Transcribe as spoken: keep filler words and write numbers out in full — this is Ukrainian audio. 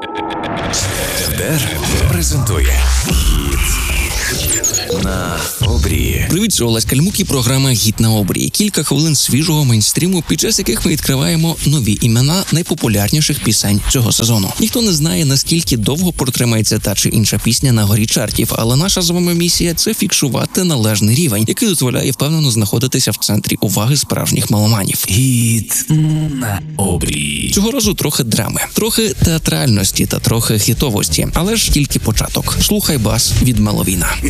ТДР презентує «Гіт на обрії». Привіт, це Олесь Кальмук і програма «Гіт на обрії». Кілька хвилин свіжого мейнстріму, під час яких ми відкриваємо нові імена найпопулярніших пісень цього сезону. Ніхто не знає, наскільки довго протримається та чи інша пісня на горі чартів, але наша з вами місія – це фіксувати належний рівень, який дозволяє впевнено знаходитися в центрі уваги справжніх меломанів. «Гіт на обрії». Цього разу трохи драми, трохи театральності та трохи хітовості, але ж тільки початок. Слухай бас від Меловіна.